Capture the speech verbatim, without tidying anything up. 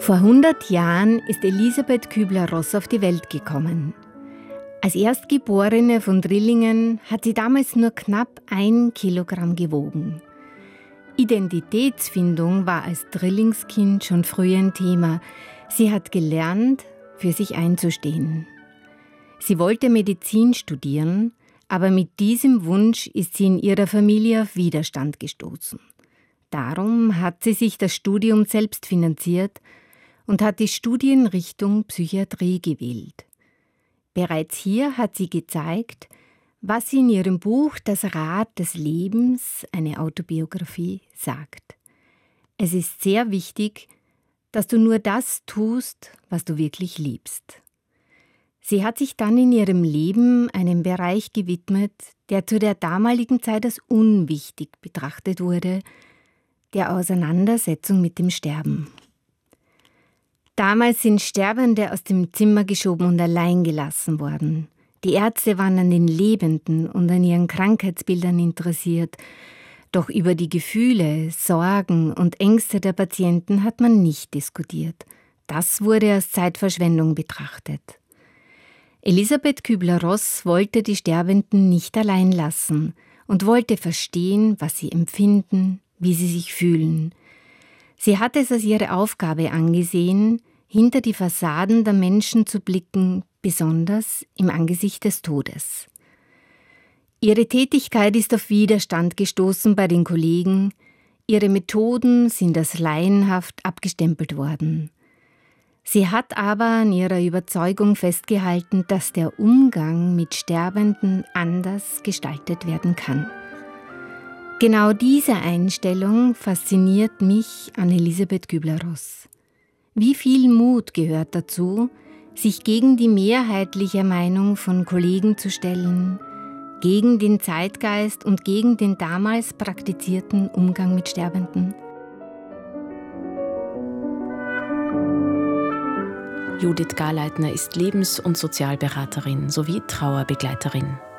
Vor hundert Jahren ist Elisabeth Kübler-Ross auf die Welt gekommen. Als Erstgeborene von Drillingen hat sie damals nur knapp ein Kilogramm gewogen. Identitätsfindung war als Drillingskind schon früh ein Thema. Sie hat gelernt, für sich einzustehen. Sie wollte Medizin studieren, aber mit diesem Wunsch ist sie in ihrer Familie auf Widerstand gestoßen. Darum hat sie sich das Studium selbst finanziert und hat die Studienrichtung Psychiatrie gewählt. Bereits hier hat sie gezeigt, was sie in ihrem Buch Das Rad des Lebens, eine Autobiografie, sagt. Es ist sehr wichtig, dass du nur das tust, was du wirklich liebst. Sie hat sich dann in ihrem Leben einem Bereich gewidmet, der zu der damaligen Zeit als unwichtig betrachtet wurde, der Auseinandersetzung mit dem Sterben. Damals sind Sterbende aus dem Zimmer geschoben und allein gelassen worden. Die Ärzte waren an den Lebenden und an ihren Krankheitsbildern interessiert. Doch über die Gefühle, Sorgen und Ängste der Patienten hat man nicht diskutiert. Das wurde als Zeitverschwendung betrachtet. Elisabeth Kübler-Ross wollte die Sterbenden nicht allein lassen und wollte verstehen, was sie empfinden, wie sie sich fühlen. Sie hat es als ihre Aufgabe angesehen, hinter die Fassaden der Menschen zu blicken, besonders im Angesicht des Todes. Ihre Tätigkeit ist auf Widerstand gestoßen bei den Kollegen. Ihre Methoden sind als laienhaft abgestempelt worden. Sie hat aber an ihrer Überzeugung festgehalten, dass der Umgang mit Sterbenden anders gestaltet werden kann. Genau diese Einstellung fasziniert mich an Elisabeth Kübler-Ross. Wie viel Mut gehört dazu, sich gegen die mehrheitliche Meinung von Kollegen zu stellen, gegen den Zeitgeist und gegen den damals praktizierten Umgang mit Sterbenden? Judith Garleitner ist Lebens- und Sozialberaterin sowie Trauerbegleiterin.